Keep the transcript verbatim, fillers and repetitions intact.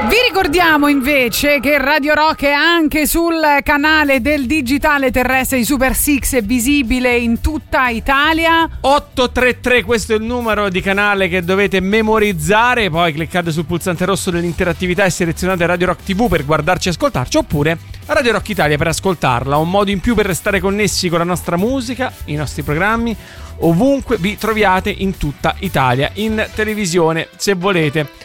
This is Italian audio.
Vi ricordiamo invece che Radio Rock è anche sul canale del digitale terrestre di Super Six, è visibile in tutta Italia. otto tre tre, questo è il numero di canale che dovete memorizzare. Poi cliccate sul pulsante rosso dell'interattività e selezionate Radio Rock tivù per guardarci e ascoltarci, oppure Radio Rock Italia per ascoltarla. Un modo in più per restare connessi con la nostra musica, i nostri programmi, ovunque vi troviate in tutta Italia, in televisione se volete.